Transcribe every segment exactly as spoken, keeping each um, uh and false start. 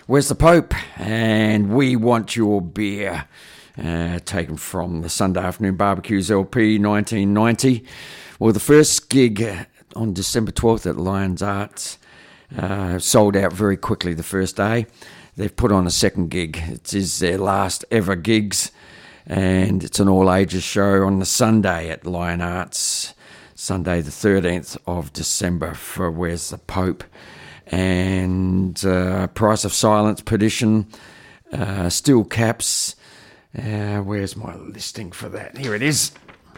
Where's the Pope? And We Want Your Beer. Uh, taken from the Sunday Afternoon Barbecues L P nineteen ninety. Well, the first gig on December twelfth at Lions Arts uh, sold out very quickly the first day. They've put on a second gig. It is their last ever gigs, and it's an all-ages show on the Sunday at Lion Arts, Sunday the thirteenth of December for Where's the Pope. And uh, Price of Silence, Perdition, uh, Steel Caps. Uh, where's my listing for that? Here it is.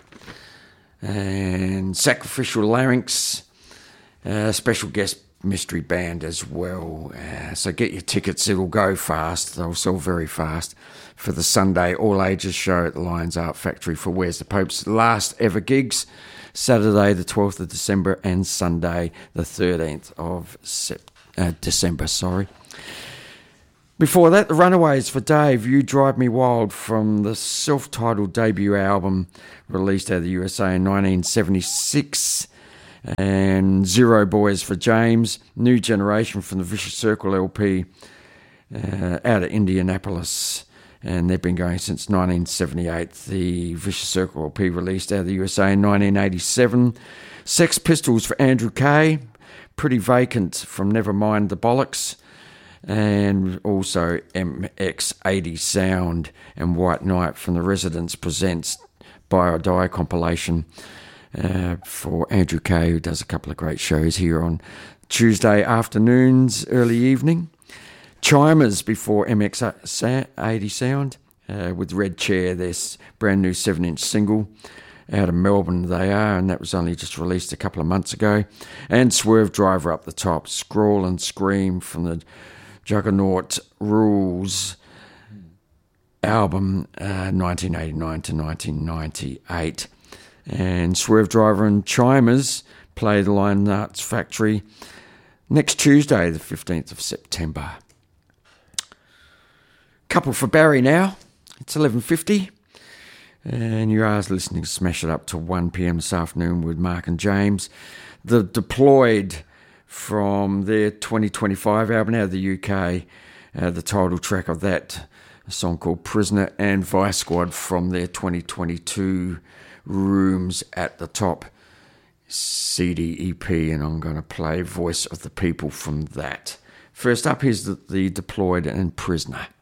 And Sacrificial Larynx, uh, special guest mystery band as well. Uh, so get your tickets. It'll go fast. They'll sell very fast for the Sunday all-ages show at the Lions Art Factory for Where's the Pope's last ever gigs. Saturday the twelfth of December and Sunday the thirteenth of Sep- uh, December. Sorry. Before that, The Runaways for Dave, You Drive Me Wild, from the self-titled debut album released out of the U S A in nineteen seventy-six. And Zero Boys for James, New Generation from the Vicious Circle L P uh, out of Indianapolis. And they've been going since nineteen seventy-eight. The Vicious Circle L P released out of the U S A in nineteen eighty-seven. Sex Pistols for Andrew Kay, Pretty Vacant from Nevermind the Bollocks. And also M X eighty Sound and White Knight from The Residents presents Buy or Die compilation uh, for Andrew Kay, who does a couple of great shows here on Tuesday afternoons, early evening. Chimers before M X eighty Sound uh, with Red Chair, their brand new seven inch single. Out of Melbourne they are, and that was only just released a couple of months ago. And Swerve Driver up the top, Scrawl and Scream from the Juggernaut Rules album, uh, nineteen eighty-nine to nineteen ninety-eight. And Swerve Driver and Chimers play the Lion Arts Factory next Tuesday, the fifteenth of September. Couple for Barry now. It's eleven fifty. And you are listening to Smash It Up to one p.m. this afternoon with Mark and James. The Deployed from their twenty twenty-five album out of the U K. Uh, the title track of that, a song called Prisoner, and Vice Squad from their twenty twenty-two Rooms at the Top C D E P, and I'm going to play Voice of the People from that. First up, here's the, the Deployed and Prisoner.